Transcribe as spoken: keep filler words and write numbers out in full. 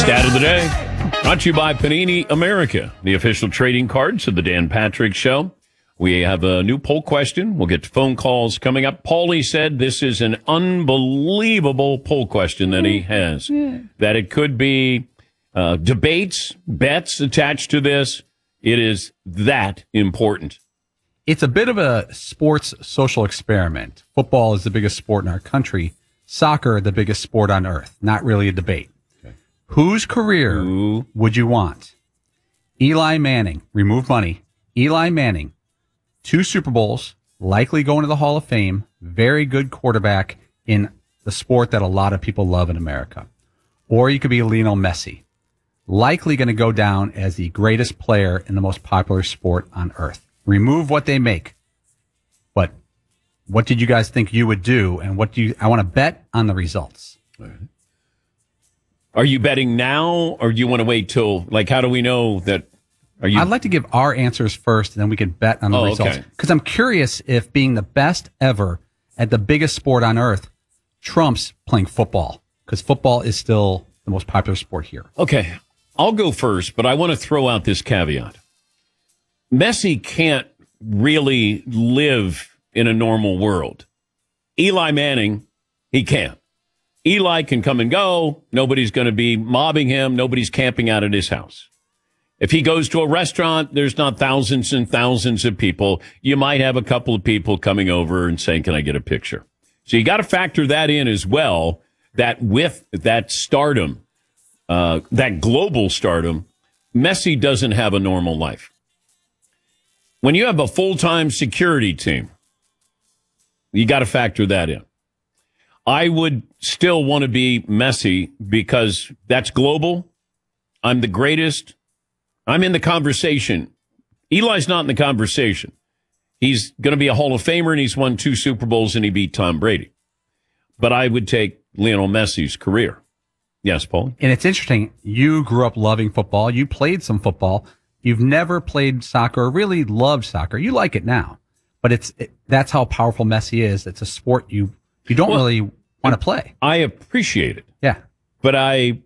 Stat of the day, brought to you by Panini America, the official trading cards of the Dan Patrick Show. We have a new poll question. We'll get to phone calls coming up. Paulie said this is an unbelievable poll question that he has, that it could be uh, debates, bets attached to this. It is that important. It's a bit of a sports social experiment. Football is the biggest sport in our country. Soccer, the biggest sport on earth. Not really a debate. Okay. Whose career Ooh. would you want? Eli Manning, remove money. Eli Manning, two Super Bowls, likely going to the Hall of Fame, very good quarterback in the sport that a lot of people love in America. Or you could be Lionel Messi, likely going to go down as the greatest player in the most popular sport on earth. Remove what they make. But what did you guys think you would do? And what do you, I want to bet on the results. Are you betting now, or do you want to wait till, like, how do we know that? Are you? I'd like to give our answers first, and then we can bet on the oh, results. Okay. Because I'm curious if being the best ever at the biggest sport on earth trumps playing football, because football is still the most popular sport here. Okay. I'll go first, but I want to throw out this caveat. Messi can't really live in a normal world. Eli Manning, he can. Eli can come and go. Nobody's going to be mobbing him. Nobody's camping out at his house. If he goes to a restaurant, there's not thousands and thousands of people. You might have a couple of people coming over and saying, can I get a picture? So you got to factor that in as well, that with that stardom, uh, that global stardom, Messi doesn't have a normal life. When you have a full-time security team, you got to factor that in. I would still want to be Messi because that's global. I'm the greatest. I'm in the conversation. Eli's not in the conversation. He's going to be a Hall of Famer, and he's won two Super Bowls, and he beat Tom Brady. But I would take Lionel Messi's career. Yes, Paul? And it's interesting. You grew up loving football. You played some football. You've never played soccer or really loved soccer. You like it now. But it's it, that's how powerful Messi is. It's a sport you, you don't well, really want to play. I appreciate it. Yeah. But I